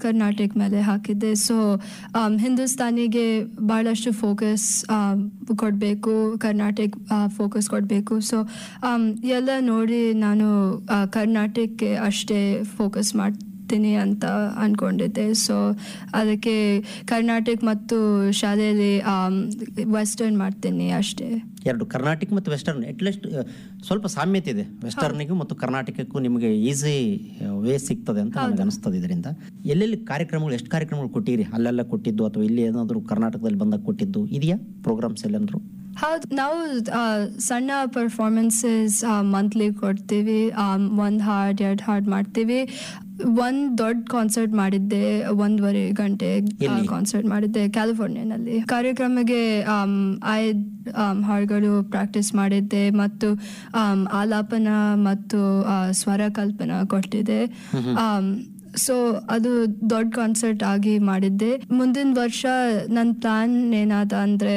ಕರ್ನಾಟಕ ಮೇಲೆ ಹಾಕಿದ್ದೆ. ಸೊ ಹಿಂದೂಸ್ತಾನಿಗೆ ಭಾಳಷ್ಟು ಫೋಕಸ್ ಕೊಡಬೇಕು, ಕರ್ನಾಟಕ ಫೋಕಸ್ ಕೊಡಬೇಕು. ಸೊ ಎಲ್ಲ ನೋಡಿ ನಾನು ಕರ್ನಾಟಕಕ್ಕೆ ಅಷ್ಟೇ ಫೋಕಸ್ ಮಾಡ್ತೀನಿ ಅಂತ ಅಂದ್ಕೊಂಡಿದ್ದೆ. ಸೊ ಅದಕ್ಕೆ ಕರ್ನಾಟಕ ಮತ್ತು ಶಾಲೆಯಲ್ಲಿ ವೆಸ್ಟರ್ನ್ ಮಾಡ್ತೀನಿ ಅಷ್ಟೇ. ಎರಡು ಕರ್ನಾಟಕ ಮತ್ತು ವೆಸ್ಟರ್ನ್ ಅಟ್ಲೀಸ್ಟ್ ಸ್ವಲ್ಪ ಸಾಮ್ಯತೆ ಇದೆ. ವೆಸ್ಟರ್ನಿಗೂ ಮತ್ತು ಕರ್ನಾಟಕಕ್ಕೂ ನಿಮಗೆ ಈಸಿ ವೇ ಸಿಗ್ತದೆ ಅಂತ ನನಗೆ ಅನಿಸ್ತದೆ. ಇದರಿಂದ ಎಲ್ಲೆಲ್ಲಿ ಕಾರ್ಯಕ್ರಮಗಳು, ಎಷ್ಟು ಕಾರ್ಯಕ್ರಮಗಳು ಕೊಟ್ಟಿರಿ? ಅಲ್ಲೆಲ್ಲ ಕೊಟ್ಟಿದ್ದು ಅಥವಾ ಇಲ್ಲಿ ಏನಾದರೂ ಕರ್ನಾಟಕದಲ್ಲಿ ಬಂದಾಗ ಕೊಟ್ಟಿದ್ದು ಇದೆಯಾ ಪ್ರೋಗ್ರಾಮ್ಸ್ ಎಲ್ಲಂದ್ರು? ಹೌದು, ನಾವು ಸಣ್ಣ ಪರ್ಫಾರ್ಮೆನ್ಸಸ್ ಮಂತ್ಲಿ ಕೊಡ್ತೀವಿ. 1 ಹಾಡು 2 ಹಾಡು ಮಾಡ್ತೀವಿ. ಒಂದು ದೊಡ್ಡ ಕಾನ್ಸರ್ಟ್ ಮಾಡಿದ್ದೆ, 1.5 ಗಂಟೆ ಕಾನ್ಸರ್ಟ್ ಮಾಡಿದ್ದೆ ಕ್ಯಾಲಿಫೋರ್ನಿಯಾನಲ್ಲಿ. ಕಾರ್ಯಕ್ರಮಕ್ಕೆ 5 ಹಾಡುಗಳು ಪ್ರಾಕ್ಟೀಸ್ ಮಾಡಿದ್ದೆ ಮತ್ತು ಆಲಾಪನ ಮತ್ತು ಸ್ವರ ಕಲ್ಪನ ಕೊಟ್ಟಿದ್ದೆ. ಸೊ ಅದು ದೊಡ್ಡ ಕಾನ್ಸರ್ಟ್ ಆಗಿ ಮಾಡಿದ್ದೆ. ಮುಂದಿನ ವರ್ಷ ನನ್ನ ಪ್ಲಾನ್ ಏನಾದ ಅಂದರೆ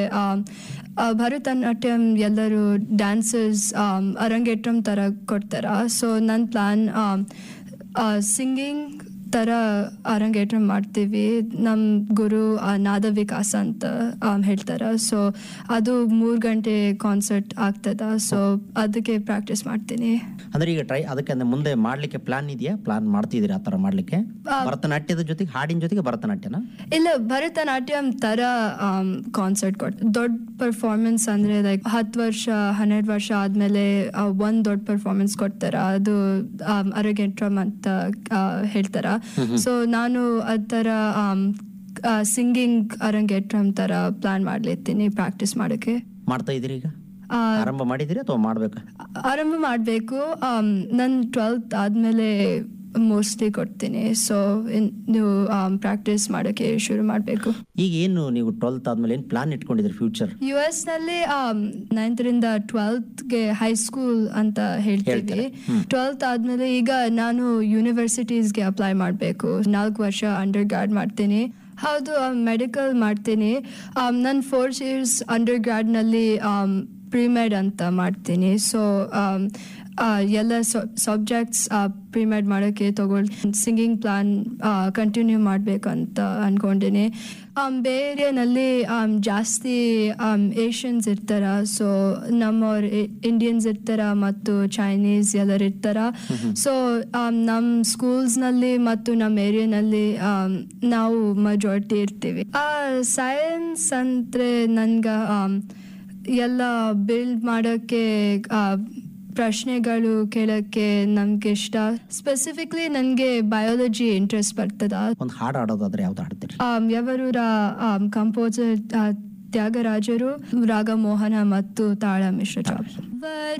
ಭರತನಾಟ್ಯಂ ಎಲ್ಲರೂ ಡ್ಯಾನ್ಸರ್ಸ್ ಅರಂಗೇಟ್ರಂ ಥರ ಕೊಡ್ತಾರ. ಸೊ ನನ್ನ ಪ್ಲಾನ್ ಸಿಂಗಿಂಗ್ ಥರ ಅರಂಗೇಟ್ರ ಮಾಡ್ತೀವಿ. ನಮ್ಮ ಗುರು ನಾದ ವಿಕಾಸ ಅಂತ ಹೇಳ್ತಾರೆ. ಸೊ ಅದು 3 ಗಂಟೆ ಕಾನ್ಸರ್ಟ್ ಆಗ್ತದ. ಸೊ ಅದಕ್ಕೆ ಪ್ರಾಕ್ಟೀಸ್ ಮಾಡ್ತೀನಿ. ಅಂದ್ರೆ ಈಗ ಅದಕ್ಕೆ ಮುಂದೆ ಮಾಡ್ಲಿಕ್ಕೆ ಪ್ಲಾನ್ ಇದೆಯಾ? ಪ್ಲಾನ್ ಮಾಡ್ತಿದ್ದೀರಾ ಆ ಥರ ಮಾಡ್ಲಿಕ್ಕೆ? ಭರತನಾಟ್ಯದ ಜೊತೆಗೆ ಹಾಡಿನ ಜೊತೆಗೆ ಭರತನಾಟ್ಯನ? ಇಲ್ಲ, ಭರತನಾಟ್ಯಂ ಥರ ಕಾನ್ಸರ್ಟ್ ದೊಡ್ಡ ಪರ್ಫಾರ್ಮೆನ್ಸ್ ಅಂದ್ರೆ ಲೈಕ್ 10 ವರ್ಷ 12 ವರ್ಷ ಆದ್ಮೇಲೆ ಒಂದ್ ದೊಡ್ಡ ಪರ್ಫಾರ್ಮೆನ್ಸ್ ಕೊಡ್ತಾರ. ಅದು ಅರಂಗೇಟ್ರಂ ಅಂತ ಹೇಳ್ತಾರ. ಸೊ ನಾನು ಅದರ ಸಿಂಗಿಂಗ್ ಅರಂಗೇಟ್ರಂ ತರ ಪ್ಲಾನ್ ಮಾಡ್ಲಿತ್ತೀನಿ ಪ್ರಾಕ್ಟೀಸ್ ಮಾಡಕ್ಕೆ. ಮಾಡ್ತಾ ಇದ್ದೀರಿ ಈಗ? ಆರಂಭ ಮಾಡಿದಿರಿ ಅಥವಾ ಮಾಡ್ಬೇಕಾ? ಆರಂಭ ಮಾಡಬೇಕು. ನನ್ನ 12th ಆದ್ಮೇಲೆ ಮೋಸ್ಟ್ಲಿ ಕೊಡ್ತೀನಿ. ಸೊ ನೀವು ಪ್ರಾಕ್ಟೀಸ್ ಮಾಡೋಕ್ಕೆ ಶುರು ಮಾಡಬೇಕು. ಈಗ ಏನು ನೀವು 12th ಆದ್ಮೇಲೆ ಏನು ಪ್ಲಾನ್ ಇಟ್ಕೊಂಡಿದ್ರಿ ಫ್ಯೂಚರ್? US ನಲ್ಲಿ 9th ರಿಂದ 12th ಗೆ ಹೈಸ್ಕೂಲ್ ಅಂತ ಹೇಳ್ತೀವಿ. 12th ಆದ್ಮೇಲೆ ಈಗ ನಾನು ಯೂನಿವರ್ಸಿಟೀಸ್ಗೆ ಅಪ್ಲೈ ಮಾಡಬೇಕು. 4 ವರ್ಷ ಅಂಡರ್ ಗ್ರಾಡ್ ಮಾಡ್ತೀನಿ. ಹೌದು, ಮೆಡಿಕಲ್ ಮಾಡ್ತೀನಿ. ನನ್ನ 4 years ಅಂಡರ್ ಗ್ರಾಡ್ನಲ್ಲಿ ಪ್ರಿಮೆಡ್ ಅಂತ ಮಾಡ್ತೀನಿ. ಸೊ ಎಲ್ಲ ಸಬ್ಜೆಕ್ಟ್ಸ್ ಪ್ರಿಮೆಡ್ ಮಾಡೋಕ್ಕೆ ಸಿಂಗಿಂಗ್ ಪ್ಲಾನ್ ಕಂಟಿನ್ಯೂ ಮಾಡಬೇಕಂತ ಅಂದ್ಕೊಂಡಿನಿ. ಬೇರೆನಲ್ಲಿ ಜಾಸ್ತಿ ಏಷ್ಯನ್ಸ್ ಇರ್ತಾರ. ಸೊ ನಮ್ಮವ್ರು ಇಂಡಿಯನ್ಸ್ ಇರ್ತಾರ ಮತ್ತು ಚೈನೀಸ್ ಎಲ್ಲರೂ ಇರ್ತಾರ. ಸೊ ನಮ್ಮ ಸ್ಕೂಲ್ಸ್ನಲ್ಲಿ ಮತ್ತು ನಮ್ಮ ಏರಿಯಾನಲ್ಲಿ ನಾವು ಮೆಜಾರಿಟಿ ಇರ್ತೀವಿ. ಸೈನ್ಸ್ ಅಂದರೆ ನನ್ಗೆ ಎಲ್ಲ ಬಿಲ್ಡ್ ಮಾಡೋಕ್ಕೆ ಪ್ರಶ್ನೆಗಳು ಕೇಳಕ್ಕೆ ನಮ್ಗೆ ಇಷ್ಟ. ಸ್ಪೆಸಿಫಿಕ್ಲಿ ನನಗೆ ಬಯಾಲಜಿ ಇಂಟ್ರೆಸ್ಟ್ ಬರ್ತದ. ಒಂದು ಹಾಡು ಹಾಡೋದಾದ್ರೆ ಯಾವ್ದು ಹಾಡ್ತೀರಿ? ಯವರೂರ ಕಂಪೋಸರ್ ತ್ಯಾಗರಾಜರು, ರಾಗ ಮೋಹನ ಮತ್ತು ತಾಳ ಮಿಶ್ರ.